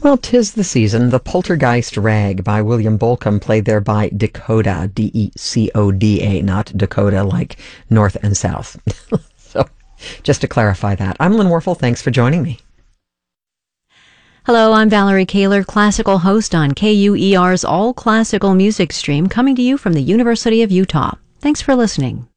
Well, 'tis the season. The Poltergeist Rag by William Bolcom, played there by Decoda, Decoda, not Dakota like North and South. So, just to clarify that. I'm Lynn Warfel. Thanks for joining me. Hello, I'm Valerie Kaler, classical host on KUER's All Classical Music Stream, coming to you from the University of Utah. Thanks for listening.